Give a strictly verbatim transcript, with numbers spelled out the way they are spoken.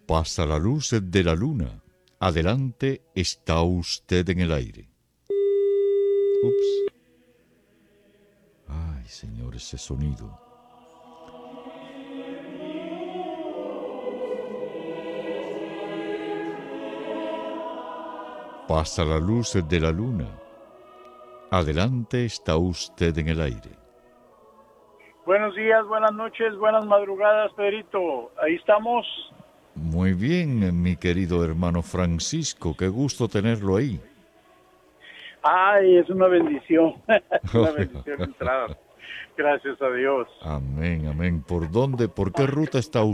Pasa la luz de la luna. Adelante, está usted en el aire. Ups. Ay, señor, ese sonido. Pasa la luz de la luna. Adelante, está usted en el aire. Buenos días, buenas noches, buenas madrugadas, Pedrito. Ahí estamos. Muy bien, mi querido hermano Francisco. Qué gusto tenerlo ahí. Ay, es una bendición. Una bendición entrada. Gracias a Dios. Amén, amén. ¿Por dónde, por qué ruta está